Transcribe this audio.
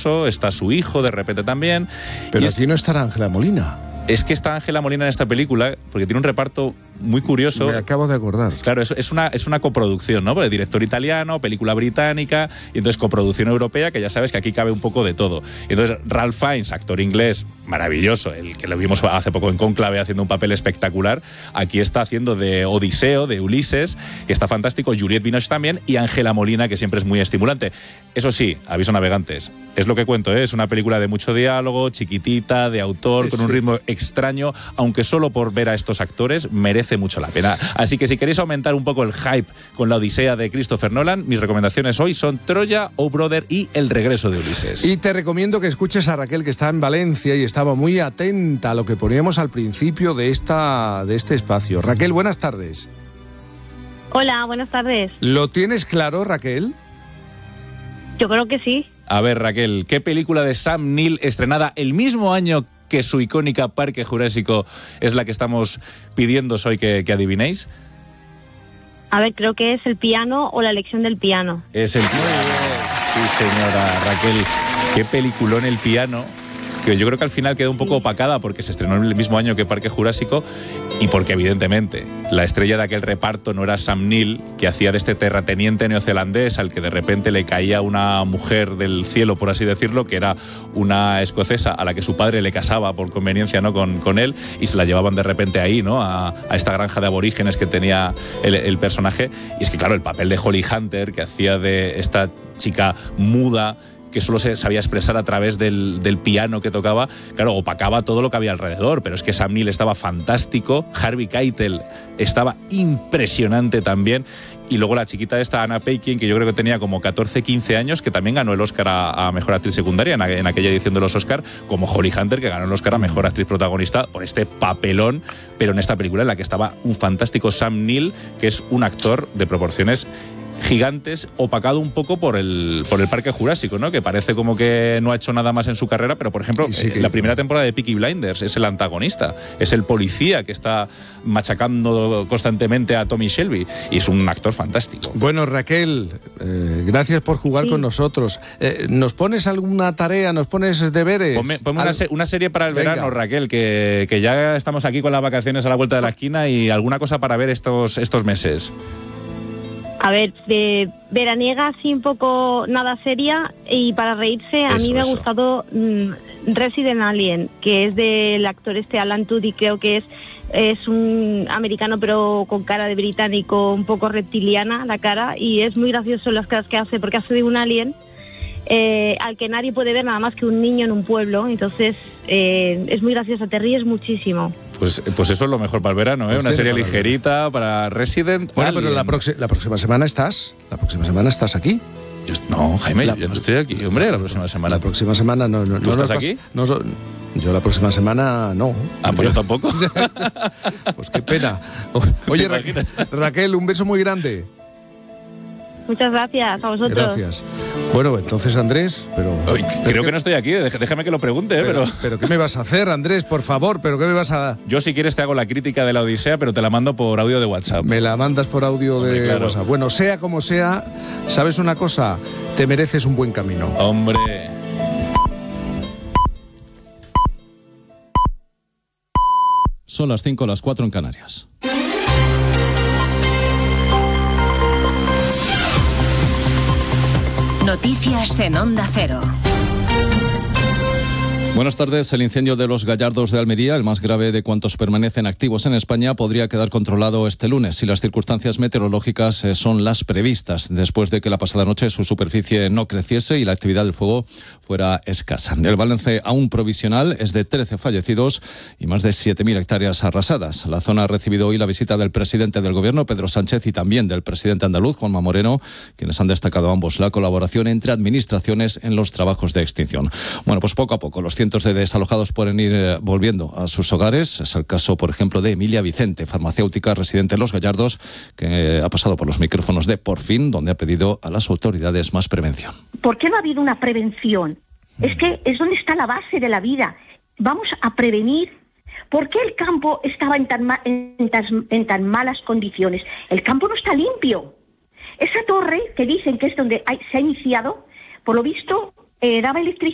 esposo, está su hijo de repente también. Pero aquí no estará Ángela Molina. Es que está Ángela Molina en esta película porque tiene un reparto muy curioso. Me acabo de acordar. Claro, es una coproducción, ¿no? Porque director italiano, película británica y entonces coproducción europea, que ya sabes que aquí cabe un poco de todo. Entonces Ralph Fiennes, actor inglés maravilloso, el que lo vimos hace poco en Cónclave haciendo un papel espectacular, aquí está haciendo de Odiseo, de Ulises, que está fantástico, Juliette Binoche también, y Ángela Molina, que siempre es muy estimulante. Eso sí, aviso navegantes, es lo que cuento, ¿eh? Es una película de mucho diálogo, chiquitita, de autor, con un ritmo extraño, aunque solo por ver a estos actores merece mucho la pena. Así que si queréis aumentar un poco el hype con la Odisea de Christopher Nolan, mis recomendaciones hoy son Troya, Oh Brother y El regreso de Ulises. Y te recomiendo que escuches a Raquel, que está en Valencia y estaba muy atenta a lo que poníamos al principio de este espacio. Raquel, buenas tardes. Hola, buenas tardes. ¿Lo tienes claro, Raquel? Yo creo que sí. A ver, Raquel, ¿qué película de Sam Neill estrenada el mismo año que su icónica Parque Jurásico es la que estamos pidiendo hoy que adivinéis? A ver, creo que es El piano o La lección del piano. Es El piano. Sí, señora Raquel. Qué peliculón El piano, que yo creo que al final quedó un poco opacada porque se estrenó en el mismo año que Parque Jurásico y porque evidentemente la estrella de aquel reparto no era Sam Neill, que hacía de este terrateniente neozelandés al que de repente le caía una mujer del cielo, por así decirlo, que era una escocesa a la que su padre le casaba por conveniencia, ¿no? con él, y se la llevaban de repente ahí, ¿no? a esta granja de aborígenes que tenía el personaje. Y es que claro, el papel de Holly Hunter, que hacía de esta chica muda que solo se sabía expresar a través del piano que tocaba, claro, opacaba todo lo que había alrededor, pero es que Sam Neill estaba fantástico, Harvey Keitel estaba impresionante también, y luego la chiquita esta, Anna Paquin, que yo creo que tenía como 14, 15 años, que también ganó el Oscar a Mejor Actriz Secundaria en aquella edición de los Oscar, como Holly Hunter, que ganó el Oscar a Mejor Actriz Protagonista por este papelón, pero en esta película en la que estaba un fantástico Sam Neill, que es un actor de proporciones gigantes, opacado un poco por el Parque Jurásico, ¿no? Que parece como que no ha hecho nada más en su carrera, pero por ejemplo, la primera temporada de Peaky Blinders es el antagonista, es el policía que está machacando constantemente a Tommy Shelby, y es un actor fantástico. Bueno, Raquel, gracias por jugar con nosotros. ¿Nos pones alguna tarea? ¿Nos pones deberes? Ponme una serie para el verano, Raquel, que ya estamos aquí con las vacaciones a la vuelta de la esquina, y alguna cosa para ver estos meses. A ver, de veraniega, así un poco nada seria, y para reírse, a mí me ha gustado Resident Alien, que es del actor Alan Tudyk, creo que es un americano pero con cara de británico, un poco reptiliana la cara, y es muy gracioso las caras que hace, porque hace de un alien al que nadie puede ver nada más que un niño en un pueblo, entonces es muy graciosa, te ríes muchísimo. Pues eso es lo mejor para el verano, ¿eh? Pues una serie ligerita para Resident Alien. Pero la próxima semana estás. La próxima semana estás aquí. No, Jaime, yo no estoy aquí, hombre, la próxima semana. La próxima semana no. ¿Tú estás aquí? Yo la próxima semana no. Pues yo tampoco. Pues qué pena. Oye, Raquel, un beso muy grande. Muchas gracias a vosotros. Gracias. Bueno, entonces, Andrés, creo que no estoy aquí, déjame que lo pregunte, pero ¿qué me vas a hacer, Andrés, por favor? ¿Pero qué me vas a...? Yo, si quieres, te hago la crítica de la Odisea, pero te la mando por audio de WhatsApp. Me la mandas por audio de WhatsApp. Bueno, sea como sea, ¿sabes una cosa? Te mereces un buen camino. Hombre. Son las 5, las 4 en Canarias. Noticias en Onda Cero. Buenas tardes. El incendio de los Gallardos de Almería, el más grave de cuantos permanecen activos en España, podría quedar controlado este lunes si las circunstancias meteorológicas son las previstas, después de que la pasada noche su superficie no creciese y la actividad del fuego fuera escasa. El balance aún provisional es de 13 fallecidos y más de 7.000 hectáreas arrasadas. La zona ha recibido hoy la visita del presidente del Gobierno, Pedro Sánchez, y también del presidente andaluz, Juanma Moreno, quienes han destacado ambos la colaboración entre administraciones en los trabajos de extinción. Bueno, pues poco a poco los cientos de desalojados pueden ir volviendo a sus hogares. Es el caso, por ejemplo, de Emilia Vicente, farmacéutica residente en Los Gallardos, que ha pasado por los micrófonos de Por Fin, donde ha pedido a las autoridades más prevención. ¿Por qué no ha habido una prevención? Es que es donde está la base de la vida. Vamos a prevenir. ¿Por qué el campo estaba en tan malas condiciones? El campo no está limpio. Esa torre que dicen que es donde se ha iniciado, por lo visto, daba electricidad